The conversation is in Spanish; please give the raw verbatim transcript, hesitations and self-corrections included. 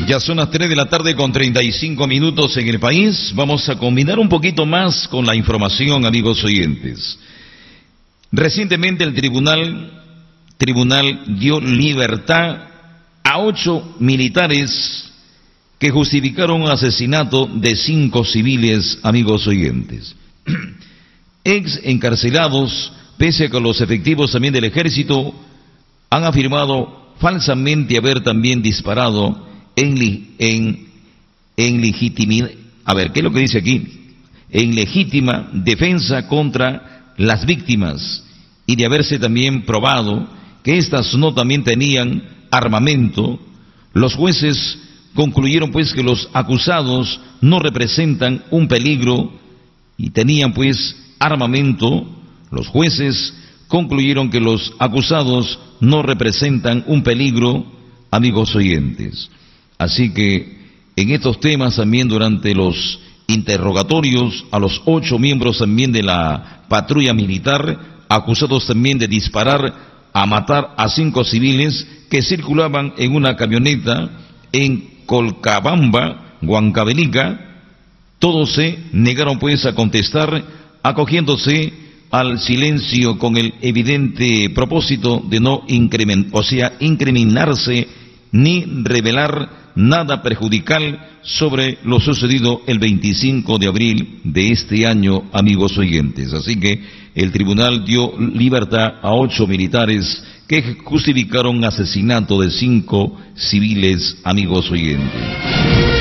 Ya son las tres de la tarde con treinta y cinco minutos en el país. Vamos a combinar un poquito más con la información, amigos oyentes. Recientemente el tribunal, tribunal dio libertad a ocho militares que justificaron un asesinato de cinco civiles, amigos oyentes. Ex encarcelados, pese a que los efectivos también del ejército han afirmado falsamente haber también disparado en, en, en legitimidad, a ver, ¿qué es lo que dice aquí? En legítima defensa contra las víctimas y de haberse también probado que éstas no también tenían armamento. Los jueces concluyeron pues que los acusados no representan un peligro y tenían pues armamento. Los jueces concluyeron que los acusados no representan un peligro, amigos oyentes. Así que en estos temas también durante los interrogatorios a los ocho miembros también de la patrulla militar, acusados también de disparar a matar a cinco civiles que circulaban en una camioneta en Colcabamba, Huancavelica, todos se negaron pues a contestar, acogiéndose al silencio con el evidente propósito de no incrementar, o sea, incriminarse ni revelar nada perjudicial sobre lo sucedido el veinticinco de abril de este año, amigos oyentes. Así que el tribunal dio libertad a ocho militares que justificaron asesinato de cinco civiles, amigos oyentes.